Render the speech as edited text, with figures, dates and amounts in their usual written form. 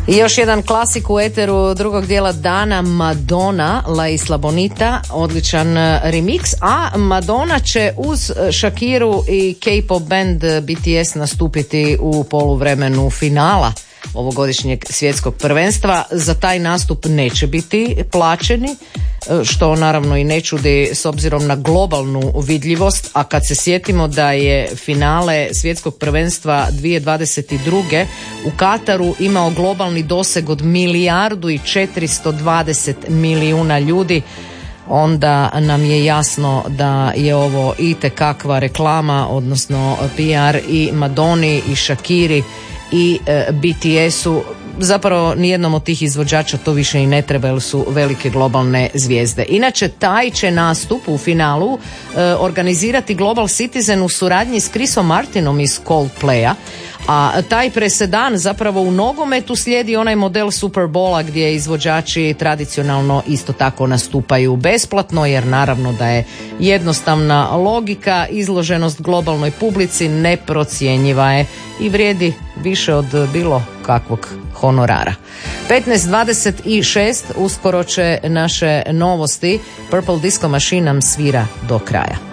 I još jedan klasik u eteru drugog dijela dana, Madonna, La Isla Bonita, odličan remix, a Madonna će uz Shakiru i K-pop band BTS nastupiti u poluvremenu finala ovogodišnjeg svjetskog prvenstva. Za taj nastup neće biti plaćeni, što naravno i ne čudi s obzirom na globalnu vidljivost, a kad se sjetimo da je finale svjetskog prvenstva 2022. u Kataru imao globalni doseg od 1.420 milijuna ljudi, onda nam je jasno da je ovo itekakva reklama, odnosno PR i Madoni i Shakiri i BTS-u. Zapravo nijednom od tih izvođača to više i ne treba jer su velike globalne zvijezde. Inače, taj će nastup u finalu organizirati Global Citizen u suradnji s Chrisom Martinom iz Coldplaya, a taj presedan zapravo u nogometu slijedi onaj model Superbola gdje izvođači tradicionalno isto tako nastupaju besplatno, jer naravno da je jednostavna logika, izloženost globalnoj publici neprocjenjiva je i vrijedi više od bilo kakvog honorara. 15:26, uskoro će naše novosti. Purple Disco Machine nam svira do kraja.